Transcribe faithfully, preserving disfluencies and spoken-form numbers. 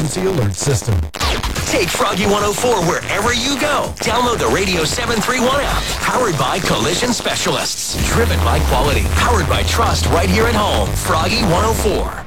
emergency alert system. Take Froggy one oh four wherever you go. Download the Radio seven three one app. Powered by Collision Specialists. Driven by quality. Powered by trust right here at home. Froggy one oh four.